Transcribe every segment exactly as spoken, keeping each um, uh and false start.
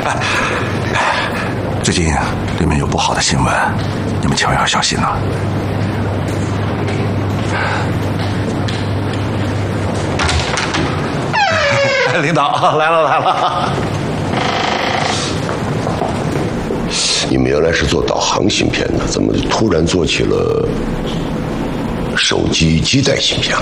最近里面有不好的新闻，你们千万要小心啊！领导来了来了。 你们原来是做导航芯片的，怎么突然做起了手机基带芯片？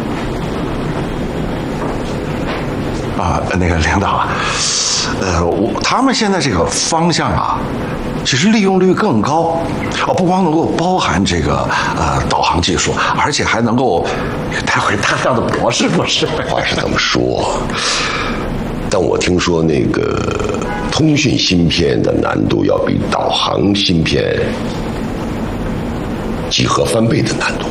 啊，那个领导，呃，我他们现在这个方向啊，其实利用率更高，哦，不光能够包含这个呃导航技术，而且还能够带回大量的博士博士。 话是这么说，但我听说那个通讯芯片的难度要比导航芯片几何翻倍的难度。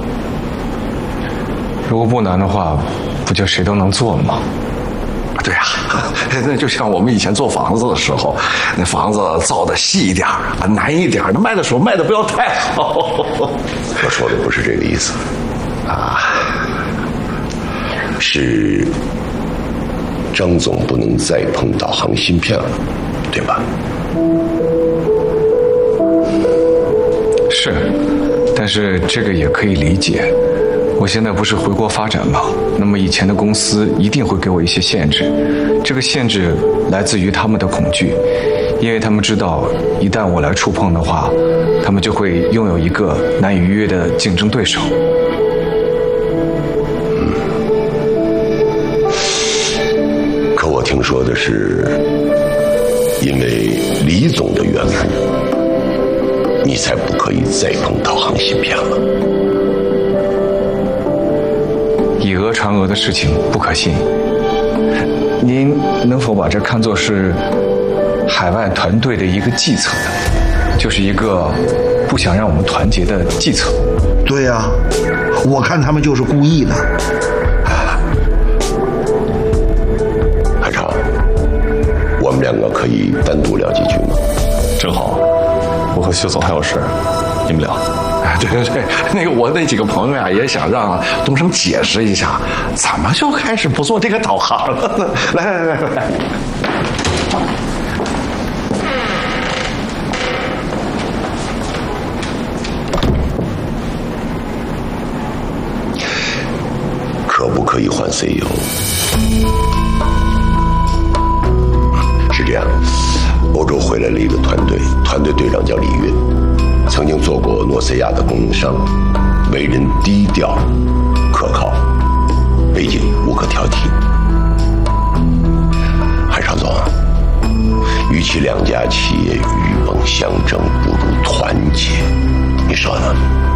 如果不难的话，不就谁都能做了吗？ 对呀、啊，那就像我们以前做房子的时候，那房子造的细一点啊，难一点，那卖的时候卖的不要太好。 我说的不是这个意思啊，是张总不能再碰导航芯片了，对吧？ 是，但是这个也可以理解。我现在不是回国发展吗？那么以前的公司一定会给我一些限制，这个限制来自于他们的恐惧，因为他们知道一旦我来触碰的话，他们就会拥有一个难以逾越的竞争对手。 嗯，可我听说的是，因为李总的缘故，你才不可以再碰导航芯片了。 以讹传讹的事情不可信，您能否把这看作是海外团队的一个计策呢？就是一个不想让我们团结的计策。 对呀、啊，我看他们就是故意的。 海潮，我们两个可以单独聊几句吗？ 正好，我和薛总还有事，你们聊。 对对对，那个我那几个朋友呀、啊，也想让东升解释一下，怎么就开始不做这个导航了呢？来来来来。 可不可以换 C E O？ 是这样，欧洲回来了一个团队，团队队长叫李运。曾经做过诺斯亚的供应商，为人低调可靠，背景无可挑剔。海潮总，与其两家企业鹬蚌相争，不如团结，你说呢？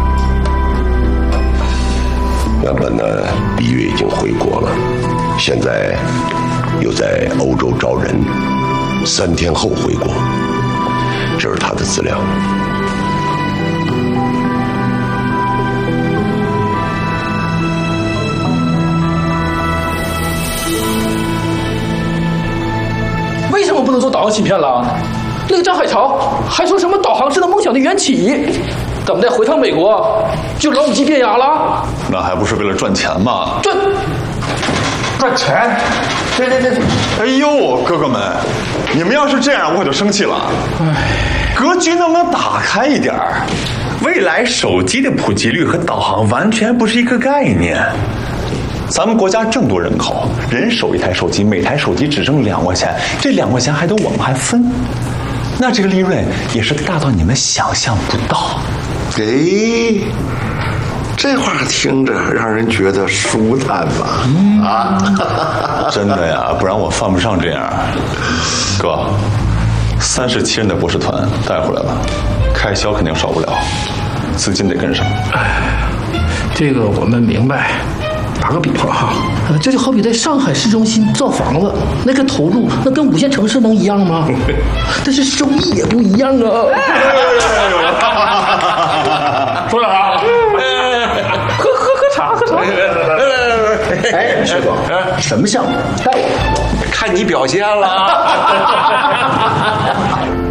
原本呢，李月已经回国了，现在又在欧洲招人，三天后回国。这是他的资料。 为什么不能做导航芯片了？那个张海潮还说什么导航是他梦想的缘起，怎么的回趟美国就老母鸡变哑了？ 那还不是为了赚钱吗？ 赚赚钱？对对对对！ 哎呦，哥哥们，你们要是这样，我就生气了。哎，格局能不能打开一点儿？未来手机的普及率和导航完全不是一个概念。咱们国家这么多人口，人手一台手机，每台手机只挣两块钱，这两块钱还得我们还分，那这个利润也是大到你们想象不到。 哎，这话听着让人觉得舒坦吧？嗯、啊， 真的呀，不然我犯不上这样。哥，三十七人的博士团带回来了，开销肯定少不了，资金得跟上。 这个我们明白。打个比方哈，这就好比在上海市中心造房子，那个投入那跟五线城市能一样吗？但是收益也不一样啊。说点啥？喝喝喝茶，喝茶。 哎，薛总，什么项目？带我看你表现了。